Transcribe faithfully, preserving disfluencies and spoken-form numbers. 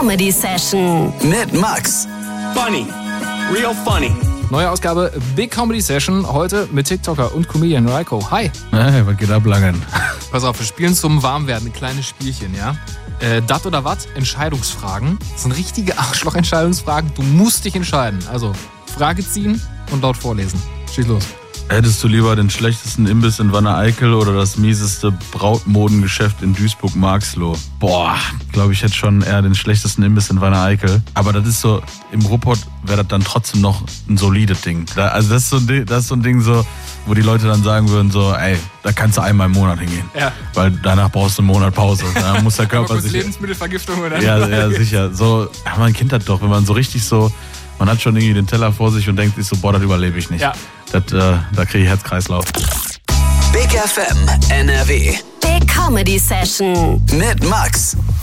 Comedy Session mit Max. Funny. Real funny. Neue Ausgabe Big Comedy Session. Heute mit TikToker und Comedian Raiko. Hi. Hey, was geht ab, Langen? Pass auf, wir spielen zum Warmwerden ein kleines Spielchen, ja? Äh, dat oder wat? Entscheidungsfragen. Das sind richtige Arschloch-Entscheidungsfragen. Du musst dich entscheiden. Also, Frage ziehen und laut vorlesen. Schieß los. Hättest du lieber den schlechtesten Imbiss in Wanne-Eickel oder das mieseste Brautmodengeschäft in Duisburg-Marxloh? Boah, ich glaube, ich hätte schon eher den schlechtesten Imbiss in Wanne-Eickel. Aber das ist so, im Ruhrpott wäre das dann trotzdem noch ein solides Ding. Da, also das ist, so ein Ding, das ist so ein Ding, so, wo die Leute dann sagen würden, so, ey, da kannst du einmal im Monat hingehen. Ja. Weil danach brauchst du einen Monat Pause. Da muss der Körper sich... Lebensmittelvergiftung oder? Ja, ja, sicher. So, ja, man kennt das doch, wenn man so richtig so... Man hat schon irgendwie den Teller vor sich und denkt sich so, boah, das überlebe ich nicht. Ja. Das, äh, da kriege ich Herzkreislauf. Big F M N R W. Big Comedy Session Mit Max.